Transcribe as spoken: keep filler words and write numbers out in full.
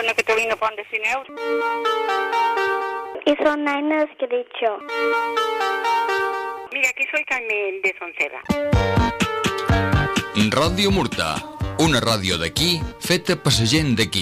Soy Catalina Pont de Sineu. Y son Naina Esquericho. Mira, aquí soy Carmen de Sonserra. Ràdio Murta, una ràdio d'aquí feta per la gent d'aquí.